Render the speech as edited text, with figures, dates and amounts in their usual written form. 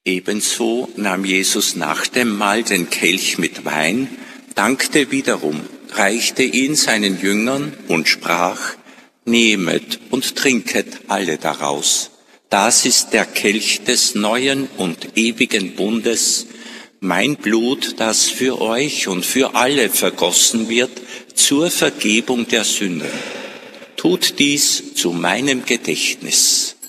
Ebenso nahm Jesus nach dem Mahl den Kelch mit Wein, dankte wiederum, reichte ihn seinen Jüngern und sprach: Nehmet und trinket alle daraus. Das ist der Kelch des neuen und ewigen Bundes, mein Blut, das für euch und für alle vergossen wird zur Vergebung der Sünden. Tut dies zu meinem Gedächtnis.